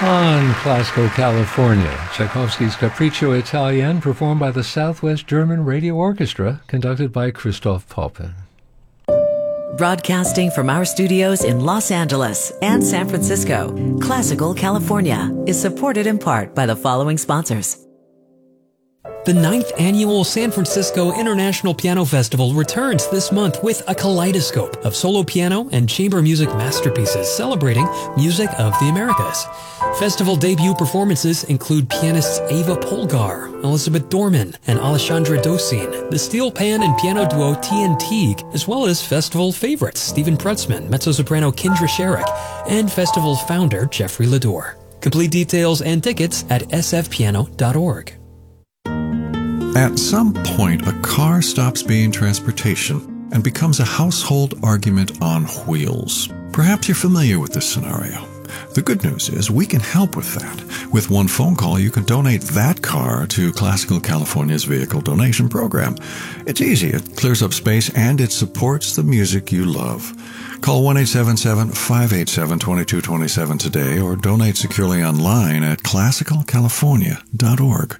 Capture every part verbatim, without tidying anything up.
On Classical California, Tchaikovsky's Capriccio Italien, performed by the Southwest German Radio Orchestra, conducted by Christoph Poppen. Broadcasting from our studios in Los Angeles and San Francisco, Classical California is supported in part by the following sponsors. The ninth Annual San Francisco International Piano Festival returns this month with a kaleidoscope of solo piano and chamber music masterpieces celebrating music of the Americas. Festival debut performances include pianists Ava Polgar, Elizabeth Dorman, and Alessandra Dosin, the steel pan and piano duo T N T, as well as festival favorites Stephen Prutzman, mezzo-soprano Kindra Sherrick, and festival founder Jeffrey Lador. Complete details and tickets at s f piano dot org. At some point, a car stops being transportation and becomes a household argument on wheels. Perhaps you're familiar with this scenario. The good news is we can help with that. With one phone call, you can donate that car to Classical California's vehicle donation program. It's easy, it clears up space, and it supports the music you love. Call one eight seven seven, five eight seven, two two two seven today or donate securely online at classical california dot org.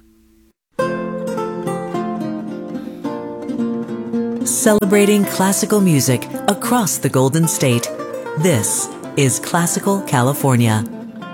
Celebrating classical music across the Golden State. This is Classical California.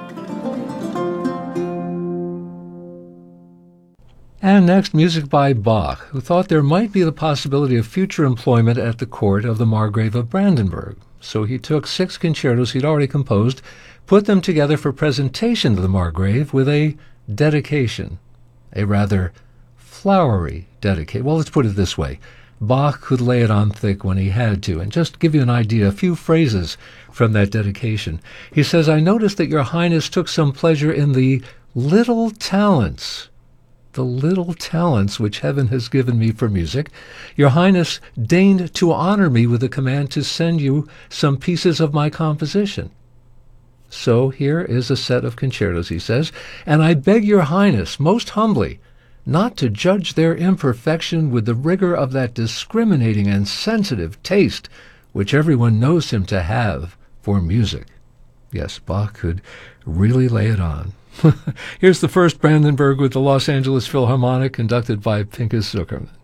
And next, music by Bach, who thought there might be the possibility of future employment at the court of the Margrave of Brandenburg. So he took six concertos he'd already composed, put them together for presentation to the Margrave with a dedication, a rather flowery dedication. Well, let's put it this way. Bach could lay it on thick when he had to. And just to give you an idea, a few phrases from that dedication. He says, "I noticed that your Highness took some pleasure in the little talents, the little talents which heaven has given me for music. Your Highness deigned to honor me with a command to send you some pieces of my composition. So here is a set of concertos," he says, "and I beg your Highness most humbly not to judge their imperfection with the rigor of that discriminating and sensitive taste which everyone knows him to have for music." Yes, Bach could really lay it on. Here's the first Brandenburg with the Los Angeles Philharmonic, conducted by Pinchas Zukerman.